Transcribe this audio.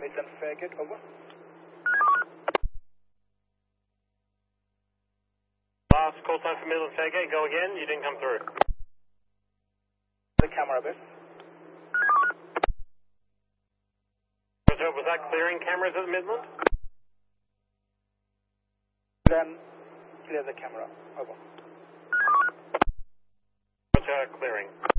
Midland Fairgate, over. Last call sign for Midland Fairgate, go again, you didn't come through. The camera base. Was that clearing cameras at Midland? Then clear the camera, over. Clearing.